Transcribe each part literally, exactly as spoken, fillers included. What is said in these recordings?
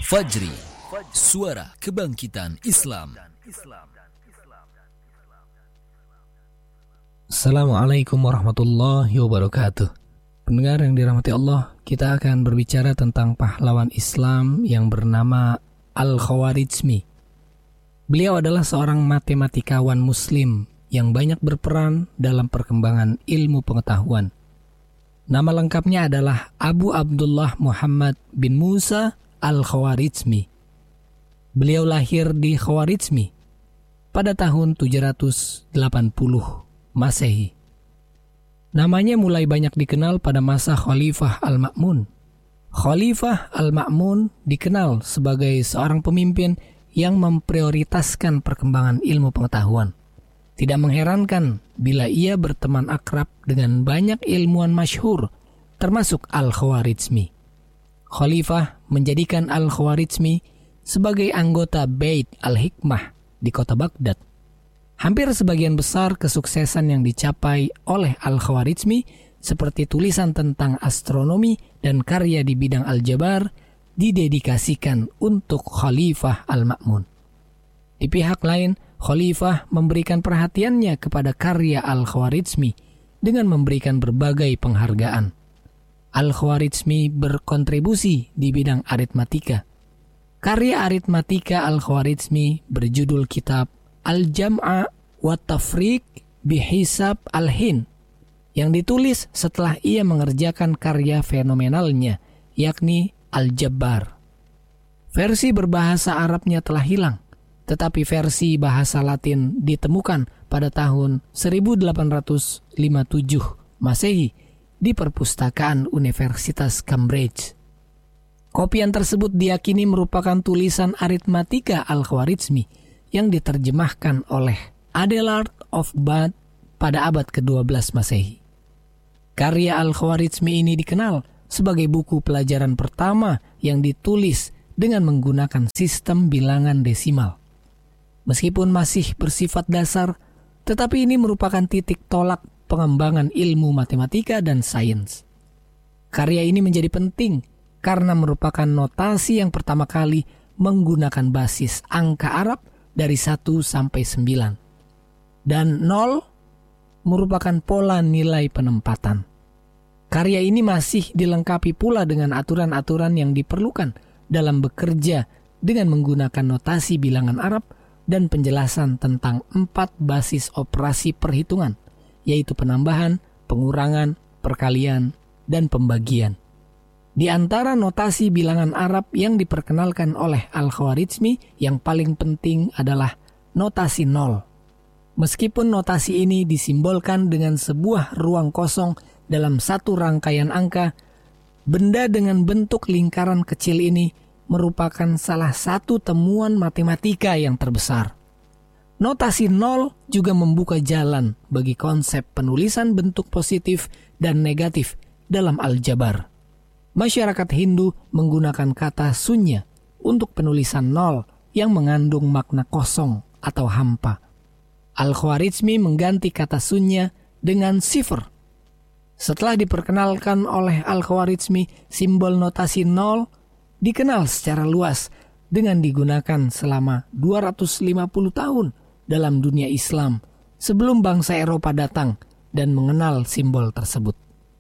Fajri, suara kebangkitan Islam. Assalamualaikum warahmatullahi wabarakatuh. Pendengar yang dirahmati Allah, kita akan berbicara tentang pahlawan Islam yang bernama Al-Khawarizmi. Beliau adalah seorang matematikawan muslim yang banyak berperan dalam perkembangan ilmu pengetahuan. Nama lengkapnya adalah Abu Abdullah Muhammad bin Musa Al-Khawarizmi. Beliau lahir di Khawarizmi pada tahun tujuh ratus delapan puluh Masehi. Namanya mulai banyak dikenal pada masa Khalifah Al-Ma'mun. Khalifah Al-Ma'mun dikenal sebagai seorang pemimpin yang memprioritaskan perkembangan ilmu pengetahuan. Tidak mengherankan bila ia berteman akrab dengan banyak ilmuwan masyhur, termasuk Al-Khawarizmi. Khalifah menjadikan Al-Khawarizmi sebagai anggota Bait Al-Hikmah di kota Baghdad. Hampir sebagian besar kesuksesan yang dicapai oleh Al-Khawarizmi seperti tulisan tentang astronomi dan karya di bidang aljabar didedikasikan untuk Khalifah Al-Ma'mun. Di pihak lain, Khalifah memberikan perhatiannya kepada karya Al-Khawarizmi dengan memberikan berbagai penghargaan. Al-Khawarizmi berkontribusi di bidang aritmatika. Karya aritmatika Al-Khawarizmi berjudul kitab Al-Jam'a wa Tafriq bihisab Al-Hin yang ditulis setelah ia mengerjakan karya fenomenalnya, yakni Al-Jabbar. Versi berbahasa Arabnya telah hilang, tetapi versi bahasa Latin ditemukan pada tahun seribu delapan ratus lima puluh tujuh Masehi di perpustakaan Universitas Cambridge. Kopian tersebut diyakini merupakan tulisan aritmatika Al-Khawarizmi yang diterjemahkan oleh Adelard of Bath pada abad kedua belas Masehi. Karya Al-Khawarizmi ini dikenal sebagai buku pelajaran pertama yang ditulis dengan menggunakan sistem bilangan desimal. Meskipun masih bersifat dasar, tetapi ini merupakan titik tolak pengembangan ilmu matematika dan sains. Karya ini menjadi penting karena merupakan notasi yang pertama kali menggunakan basis angka Arab dari satu sampai sembilan. Dan nol merupakan pola nilai penempatan. Karya ini masih dilengkapi pula dengan aturan-aturan yang diperlukan dalam bekerja dengan menggunakan notasi bilangan Arab dan penjelasan tentang empat basis operasi perhitungan, yaitu penambahan, pengurangan, perkalian, dan pembagian. Di antara notasi bilangan Arab yang diperkenalkan oleh Al-Khawarizmi, yang paling penting adalah notasi nol. Meskipun notasi ini disimbolkan dengan sebuah ruang kosong dalam satu rangkaian angka, benda dengan bentuk lingkaran kecil ini merupakan salah satu temuan matematika yang terbesar. Notasi nol juga membuka jalan bagi konsep penulisan bentuk positif dan negatif dalam aljabar. Masyarakat Hindu menggunakan kata sunya untuk penulisan nol yang mengandung makna kosong atau hampa. Al-Khawarizmi mengganti kata sunya dengan sifr. Setelah diperkenalkan oleh Al-Khawarizmi, simbol notasi nol dikenal secara luas dengan digunakan selama dua ratus lima puluh tahun dalam dunia Islam sebelum bangsa Eropa datang dan mengenal simbol tersebut.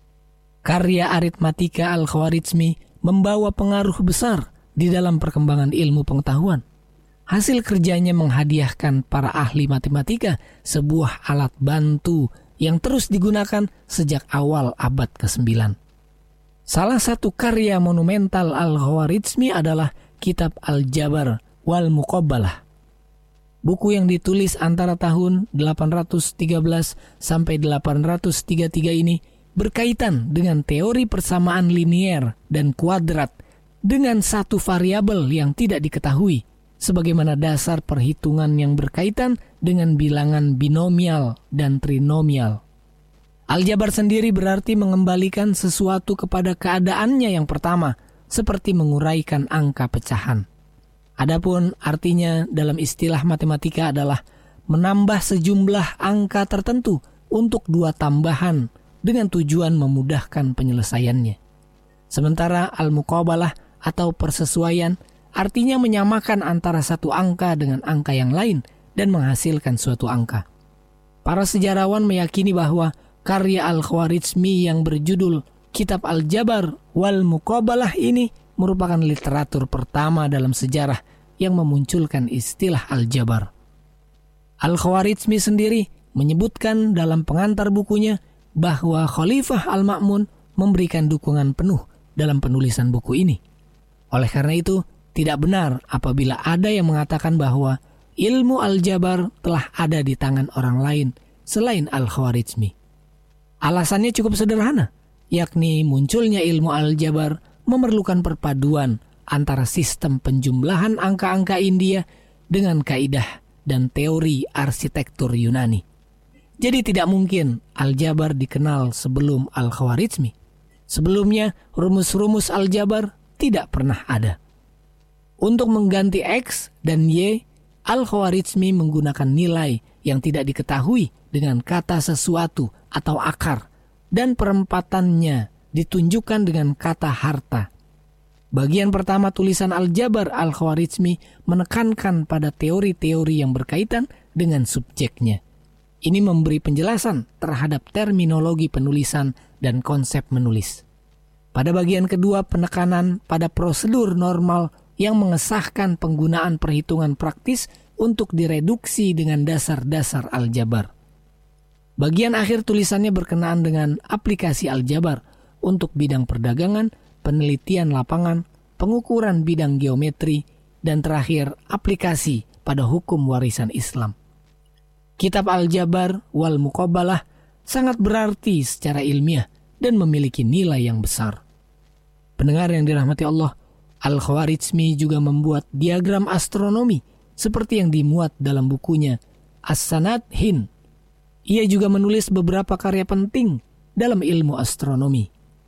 Karya aritmatika Al-Khawarizmi membawa pengaruh besar di dalam perkembangan ilmu pengetahuan. Hasil kerjanya menghadiahkan para ahli matematika sebuah alat bantu yang terus digunakan sejak awal abad kesembilan. Salah satu karya monumental Al-Khawarizmi adalah kitab Al-Jabar wal Muqabbalah. Buku yang ditulis antara tahun delapan ratus tiga belas sampai delapan ratus tiga puluh tiga ini berkaitan dengan teori persamaan linier dan kuadrat dengan satu variabel yang tidak diketahui, sebagaimana dasar perhitungan yang berkaitan dengan bilangan binomial dan trinomial. Aljabar sendiri berarti mengembalikan sesuatu kepada keadaannya yang pertama, seperti menguraikan angka pecahan. Adapun artinya dalam istilah matematika adalah menambah sejumlah angka tertentu untuk dua tambahan dengan tujuan memudahkan penyelesaiannya. Sementara al-muqabalah atau persesuaian artinya menyamakan antara satu angka dengan angka yang lain dan menghasilkan suatu angka. Para sejarawan meyakini bahwa karya Al-Khwarizmi yang berjudul Kitab Al-Jabar wal Muqabalah ini merupakan literatur pertama dalam sejarah yang memunculkan istilah Al-Jabar. Al-Khwarizmi sendiri menyebutkan dalam pengantar bukunya bahwa Khalifah Al-Ma'mun memberikan dukungan penuh dalam penulisan buku ini. Oleh karena itu, tidak benar apabila ada yang mengatakan bahwa ilmu Al-Jabar telah ada di tangan orang lain selain Al-Khwarizmi. Alasannya cukup sederhana, yakni munculnya ilmu Al-Jabar memerlukan perpaduan antara sistem penjumlahan angka-angka India dengan kaidah dan teori arsitektur Yunani. Jadi tidak mungkin Al-Jabar dikenal sebelum Al-Khwarizmi. Sebelumnya, rumus-rumus Al-Jabar tidak pernah ada. Untuk mengganti X dan Y, Al-Khwarizmi menggunakan nilai yang tidak diketahui dengan kata sesuatu atau akar, dan perempatannya ditunjukkan dengan kata harta. Bagian pertama tulisan Al-Jabar Al-Khwarizmi menekankan pada teori-teori yang berkaitan dengan subjeknya. Ini memberi penjelasan terhadap terminologi penulisan dan konsep menulis. Pada bagian kedua, penekanan pada prosedur normal yang mengesahkan penggunaan perhitungan praktis untuk direduksi dengan dasar-dasar Al-Jabar. Bagian akhir tulisannya berkenaan dengan aplikasi Al-Jabar untuk bidang perdagangan, penelitian lapangan, pengukuran bidang geometri, dan terakhir aplikasi pada hukum warisan Islam. Kitab Al-Jabar wal Muqabalah sangat berarti secara ilmiah dan memiliki nilai yang besar. Pendengar yang dirahmati Allah, Al-Khwarizmi juga membuat diagram astronomi seperti yang dimuat dalam bukunya As-Sanad Hind. Ia juga menulis beberapa karya penting dalam ilmu astronomi.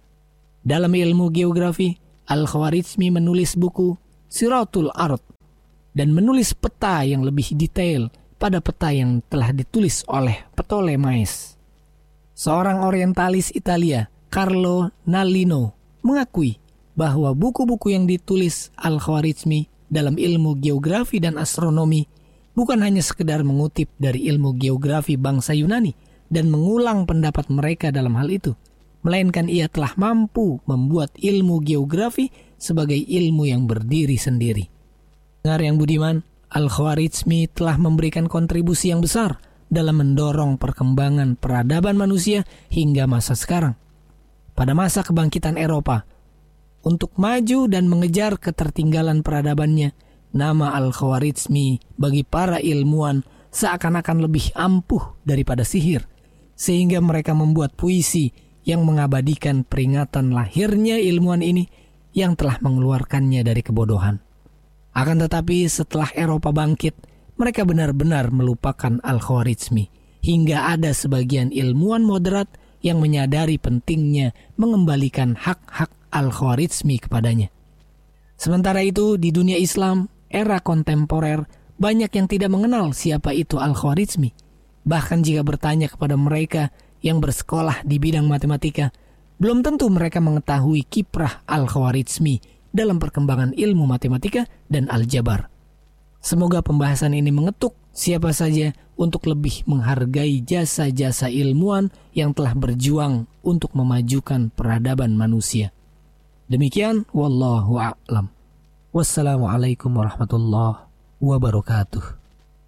Dalam ilmu geografi, Al-Khwarizmi menulis buku Siratul Ard dan menulis peta yang lebih detail pada peta yang telah ditulis oleh Ptolemais. Seorang orientalis Italia, Carlo Nalino, mengakui bahwa buku-buku yang ditulis Al-Khwarizmi dalam ilmu geografi dan astronomi bukan hanya sekedar mengutip dari ilmu geografi bangsa Yunani dan mengulang pendapat mereka dalam hal itu, melainkan ia telah mampu membuat ilmu geografi sebagai ilmu yang berdiri sendiri. Dengar yang budiman, Al-Khwarizmi telah memberikan kontribusi yang besar dalam mendorong perkembangan peradaban manusia hingga masa sekarang. Pada masa kebangkitan Eropa, untuk maju dan mengejar ketertinggalan peradabannya, nama Al-Khwarizmi bagi para ilmuwan seakan-akan lebih ampuh daripada sihir, sehingga mereka membuat puisi yang mengabadikan peringatan lahirnya ilmuwan ini yang telah mengeluarkannya dari kebodohan. Akan tetapi setelah Eropa bangkit, mereka benar-benar melupakan Al-Khwarizmi, hingga ada sebagian ilmuwan moderat yang menyadari pentingnya mengembalikan hak-hak Al-Khwarizmi kepadanya. Sementara itu, di dunia Islam, era kontemporer, banyak yang tidak mengenal siapa itu Al-Khwarizmi. Bahkan jika bertanya kepada mereka yang bersekolah di bidang matematika, belum tentu mereka mengetahui kiprah Al-Khwarizmi dalam perkembangan ilmu matematika dan Al-Jabar. Semoga pembahasan ini mengetuk siapa saja untuk lebih menghargai jasa-jasa ilmuwan yang telah berjuang untuk memajukan peradaban manusia. Demikian, wallahu a'lam. Wassalamualaikum warahmatullahi wabarakatuh.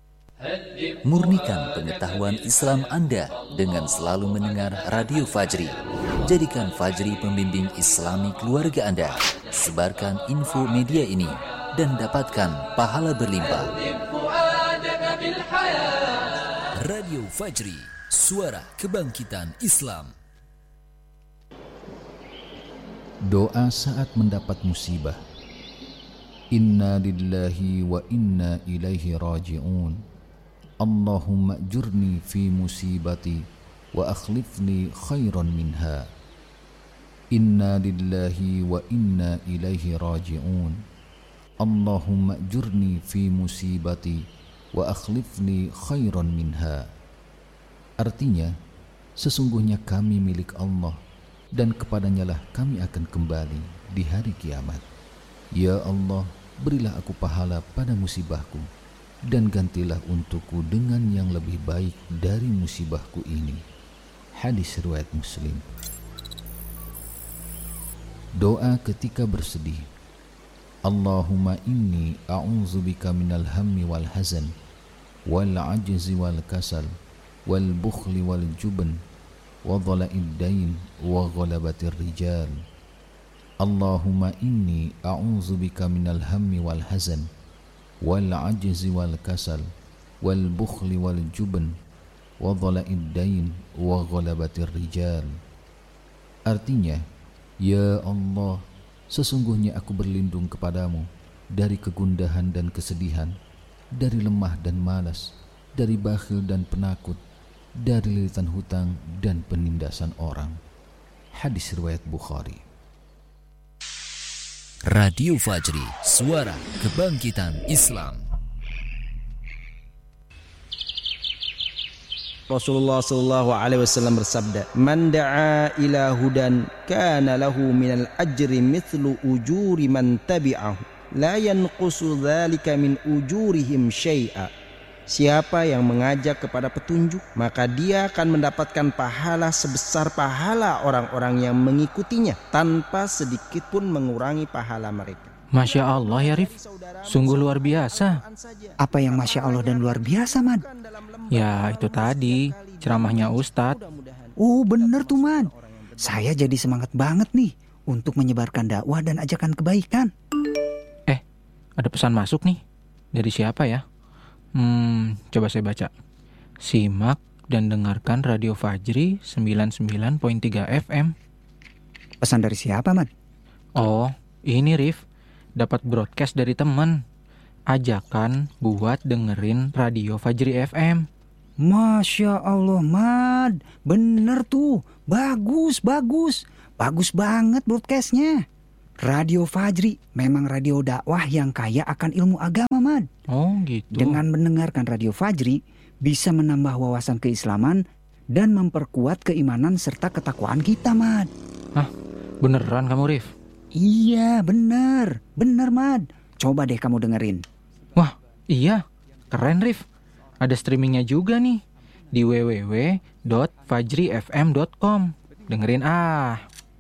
Murnikan pengetahuan Islam Anda dengan selalu mendengar Radio Fajri. Jadikan Fajri pembimbing Islami keluarga Anda. Sebarkan info media ini dan dapatkan pahala berlimpah. Radio Fajri, suara kebangkitan Islam. Doa saat mendapat musibah. Inna lillahi wa inna ilaihi raji'un. Allahumma ajurni fi musibati wa akhlifni khairan minha. Inna lillahi wa inna ilaihi raji'un. Allahumma ajurni fi musibati wa akhlifni khairan minha. Artinya, sesungguhnya kami milik Allah dan kepadanya lah kami akan kembali di hari kiamat. Ya Allah, berilah aku pahala pada musibahku, dan gantilah untukku dengan yang lebih baik dari musibahku ini. Hadis riwayat Muslim. Doa ketika bersedih. Allahumma inni a'udzubika minal hammi wal hazan, wal ajzi wal kasal, wal bukhli wal jubn, wa dhala'id dain, wa ghalabatir rijal. Allahumma inni a'udzubika minal hammi wal hazan, wal ajzi wal kasal, wal bukhli wal jubn, wa dhala'id dain, wa ghalabatir rijal. Artinya, ya Allah, sesungguhnya aku berlindung kepadamu dari kegundahan dan kesedihan, dari lemah dan malas, dari bakhil dan penakut, dari lilitan hutang dan penindasan orang. Hadis riwayat Bukhari. Radio Fajri, suara kebangkitan Islam. Rasulullah sallallahu alaihi wasallam bersabda, "Man da'a ila hudan kana lahu minal ajri mithlu ujuri man tabi'ahu, la yanqusu dzalika min ujurihim syai'a." Siapa yang mengajak kepada petunjuk, maka dia akan mendapatkan pahala sebesar pahala orang-orang yang mengikutinya, tanpa sedikit pun mengurangi pahala mereka. Masya Allah ya Rif, sungguh luar biasa. Apa yang Masya Allah dan luar biasa, Mad? Ya itu tadi, ceramahnya Ustadz. Oh bener tuh, Mad. Saya jadi semangat banget nih untuk menyebarkan dakwah dan ajakan kebaikan. Eh, ada pesan masuk nih. Dari siapa ya? Hmm, coba saya baca. Simak dan dengarkan Radio Fajri sembilan puluh sembilan koma tiga F M. Pesan dari siapa, Mad? Oh, ini Rif. Dapat broadcast dari teman. Ajakan buat dengerin Radio Fajri F M. Masya Allah, Mad. Bener tuh. Bagus, bagus. Bagus banget broadcastnya. Radio Fajri memang radio dakwah yang kaya akan ilmu agama, Mad. Oh gitu. Dengan mendengarkan Radio Fajri bisa menambah wawasan keislaman dan memperkuat keimanan serta ketakwaan kita, Mad. Hah? Beneran kamu, Rif? Iya, bener. Bener, Mad. Coba deh kamu dengerin. Wah, iya. Keren, Rif. Ada streamingnya juga nih di w w w dot fajri f m dot com. Dengerin ah.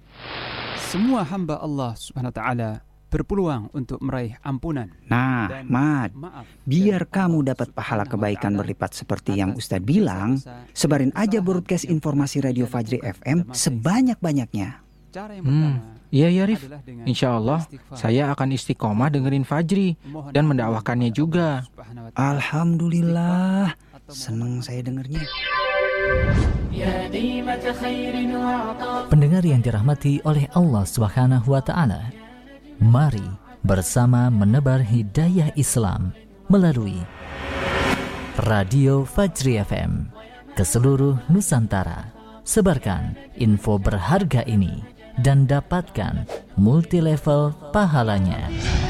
Semua hamba Allah Subhanahu wa taala berpeluang untuk meraih ampunan. Nah, dan Mad, maaf, biar kamu dapat pahala kebaikan berlipat seperti yang Ustadz bilang, sebarin aja broadcast informasi Radio Fajri F M sebanyak-banyaknya. Cara yang pertama, Hmm, iya ya Rif. adalah dengan Insya Allah istighfar. saya akan istiqomah dengerin Fajri dan mendakwahkannya juga. Subhanahu wa ta'ala. Alhamdulillah, seneng saya dengernya. Pendengar yang dirahmati oleh Allah Subhanahu wa taala, mari bersama menebar hidayah Islam melalui Radio Fajri F M ke seluruh Nusantara. Sebarkan info berharga ini dan dapatkan multi level pahalanya.